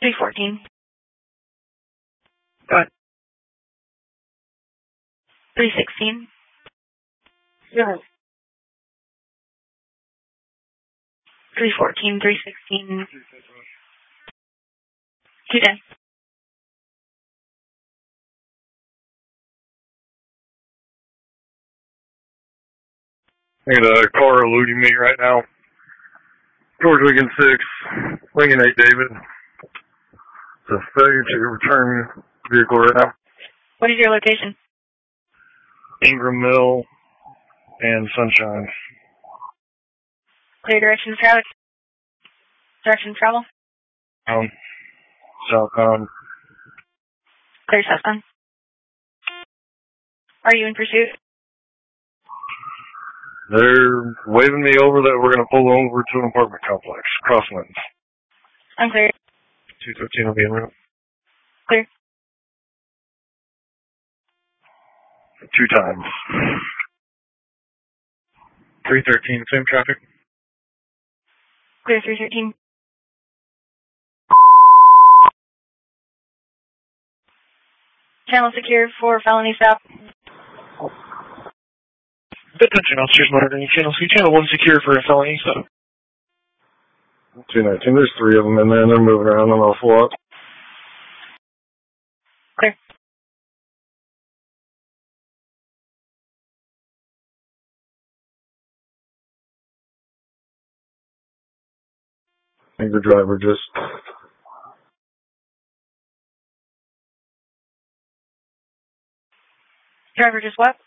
314. Go ahead. 316. Go ahead. 314, 316. 210. I got a car eluding me right now. George Wigan 6, Lincoln 8 David. It's a failure to return vehicle right now. What is your location? Ingram Mill and Sunshine. Clear direction of travel. Direction of travel. Southbound. Clear southbound. Are you in pursuit? They're waving me over that we're going to pull over to an apartment complex. Crosslands. I'm clear. 213 will be en route. Clear. 2 times. 313, same traffic. Clear 313. Channel secure for felony stop. Attention, officers monitoring channel C. Channel 1 secure for a felony stop. 219, there's 3 of them in there and they're moving around an awful lot. Clear. I think the driver just... Driver just what?